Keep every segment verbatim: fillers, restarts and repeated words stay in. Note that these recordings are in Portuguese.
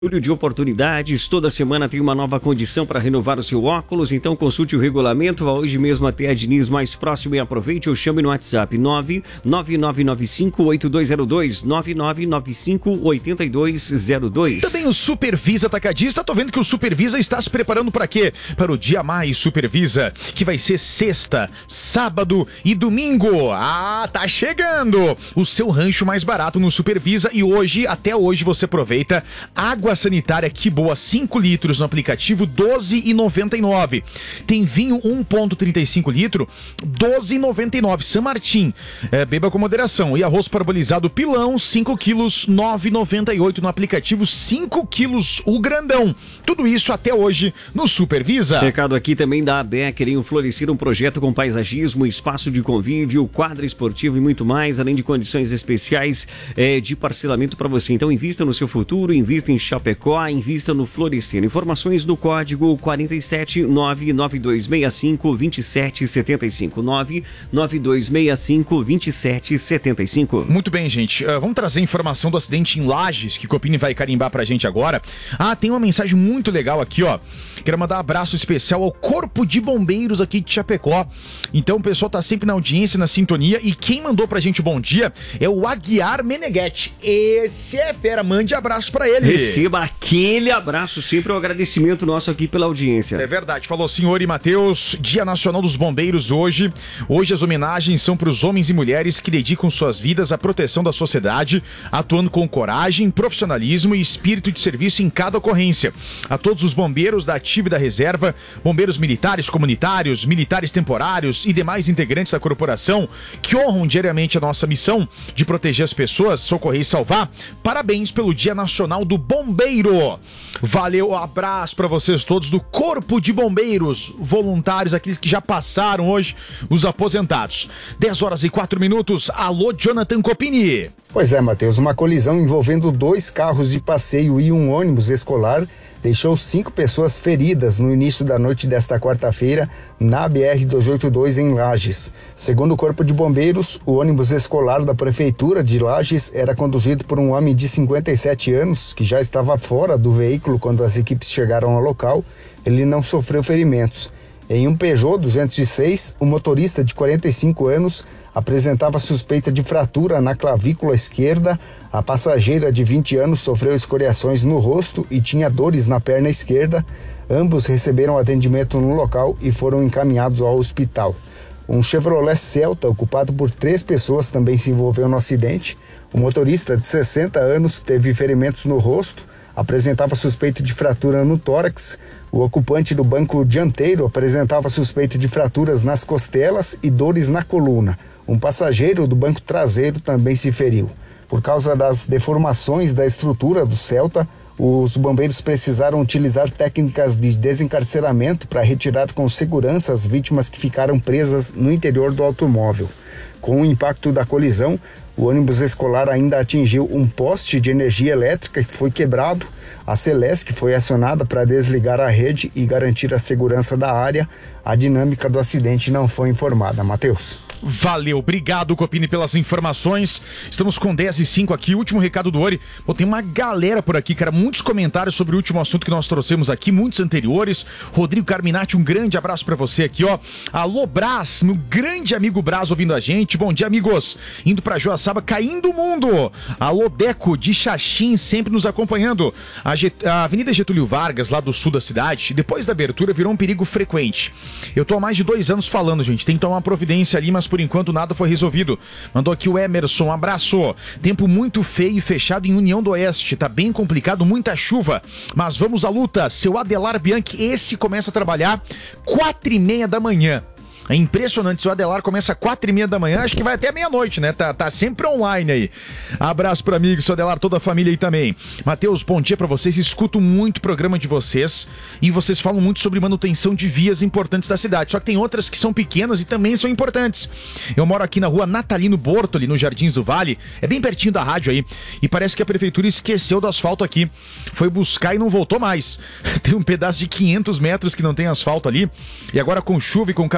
de oportunidades, toda semana tem uma nova condição para renovar o seu óculos, então consulte o regulamento, vá hoje mesmo até a Diniz mais próximo e aproveite ou chame no WhatsApp nove nove nove nove cinco oito dois zero dois, nove nove nove cinco oito dois zero dois. Também o Supervisa Atacadista, tô vendo que o Supervisa está se preparando para quê? Para o Dia Mais Supervisa, que vai ser sexta, sábado e domingo. Ah, tá chegando! O seu rancho mais barato no Supervisa e hoje, até hoje, você aproveita água sanitária Que Boa, cinco litros no aplicativo, doze reais e noventa e nove centavos. Tem vinho um vírgula trinta e cinco litro, doze reais e noventa e nove centavos. São Martim, é, beba com moderação. E arroz parbolizado Pilão, cinco quilos, nove reais e noventa e oito centavos no aplicativo, cinco quilos o grandão. Tudo isso até hoje no Supervisa. Recado aqui também da A B E C, querem florescer um projeto com paisagismo, espaço de convívio, quadra esportiva e muito mais, além de condições especiais é, de parcelamento para você. Então invista no seu futuro, invista em Chapecó, invista no Florescer. Informações no código quatro sete nove nove dois seis cinco dois sete sete cinco, nove nove dois seis cinco dois sete sete cinco. Muito bem, gente. Uh, vamos trazer informação do acidente em Lages, que o Copini vai carimbar pra gente agora. Ah, tem uma mensagem muito legal aqui, ó. Quero mandar um abraço especial ao Corpo de Bombeiros aqui de Chapecó. Então o pessoal tá sempre na audiência, na sintonia. E quem mandou pra gente o bom dia é o Aguiar Meneghetti. Esse é fera, mande abraço pra ele. Receba aquele abraço, sempre um agradecimento nosso aqui pela audiência. É verdade, falou senhor e Matheus. Dia Nacional dos Bombeiros hoje. Hoje as homenagens são para os homens e mulheres que dedicam suas vidas à proteção da sociedade, atuando com coragem, profissionalismo e espírito de serviço em cada ocorrência. A todos os bombeiros da ativa e da reserva, bombeiros militares, comunitários, militares temporários e demais integrantes da corporação que honram diariamente a nossa missão de proteger as pessoas, socorrer e salvar. Parabéns pelo Dia Nacional do Bombeiro. Valeu, abraço para vocês todos do Corpo de Bombeiros, voluntários, aqueles que já passaram hoje, os aposentados. dez horas e quatro minutos. Alô, Jonathan Copini. Pois é, Matheus, uma colisão envolvendo dois carros de passeio e um ônibus escolar deixou cinco pessoas feridas no início da noite desta quarta-feira na B R duzentos e oitenta e dois em Lages. Segundo o Corpo de Bombeiros, o ônibus escolar da Prefeitura de Lages era conduzido por um homem de cinquenta e sete anos que já estava fora do veículo quando as equipes chegaram ao local. Ele não sofreu ferimentos. Em um Peugeot duzentos e seis, o motorista de quarenta e cinco anos apresentava suspeita de fratura na clavícula esquerda. A passageira de vinte anos sofreu escoriações no rosto e tinha dores na perna esquerda. Ambos receberam atendimento no local e foram encaminhados ao hospital. Um Chevrolet Celta ocupado por três pessoas também se envolveu no acidente. O motorista de sessenta anos teve ferimentos no rosto, apresentava suspeita de fratura no tórax. O ocupante do banco dianteiro apresentava suspeita de fraturas nas costelas e dores na coluna. Um passageiro do banco traseiro também se feriu. Por causa das deformações da estrutura do Celta, os bombeiros precisaram utilizar técnicas de desencarceramento para retirar com segurança as vítimas que ficaram presas no interior do automóvel. Com o impacto da colisão, o ônibus escolar ainda atingiu um poste de energia elétrica que foi quebrado. A Celesc foi acionada para desligar a rede e garantir a segurança da área. A dinâmica do acidente não foi informada. Matheus. Valeu, obrigado Copini pelas informações. Estamos com dez e cinco aqui, último recado do Ori. Pô, tem uma galera por aqui, cara, muitos comentários sobre o último assunto que nós trouxemos aqui, muitos anteriores. Rodrigo Carminati, um grande abraço pra você aqui, ó. Alô Brás, meu grande amigo Brás ouvindo a gente. Bom dia, amigos. Indo pra Joaçaba, caindo o mundo. Alô Deco de Xaxim, sempre nos acompanhando. A, Get... a Avenida Getúlio Vargas, lá do sul da cidade, depois da abertura virou um perigo frequente. Eu tô há mais de dois anos falando, gente, tem que tomar uma providência ali, mas por enquanto nada foi resolvido. Mandou aqui o Emerson, um abraço. Tempo muito feio e fechado em União do Oeste, tá bem complicado, muita chuva, mas vamos à luta. Seu Adelar Bianchi, esse começa a trabalhar quatro e meia da manhã. É impressionante, seu Adelar começa às quatro e meia da manhã, acho que vai até meia-noite, né? Tá, tá sempre online aí. Abraço pro amigo, seu Adelar, toda a família aí também. Matheus, bom dia pra vocês, escuto muito o programa de vocês e vocês falam muito sobre manutenção de vias importantes da cidade, só que tem outras que são pequenas e também são importantes. Eu moro aqui na rua Natalino Bortoli, no Jardins do Vale, é bem pertinho da rádio aí, e parece que a prefeitura esqueceu do asfalto aqui, foi buscar e não voltou mais. Tem um pedaço de quinhentos metros que não tem asfalto ali, e agora com chuva e com caminhões em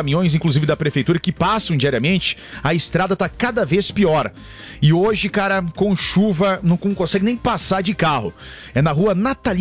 inclusive da prefeitura, que passam diariamente, a estrada tá cada vez pior. E hoje, cara, com chuva, não consegue nem passar de carro. É na rua Natalina